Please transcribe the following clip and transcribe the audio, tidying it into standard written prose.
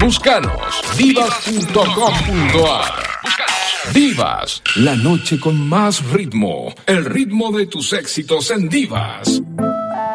Búscanos, divas.com.ar. Divas, la noche con más ritmo. El ritmo de tus éxitos en Divas.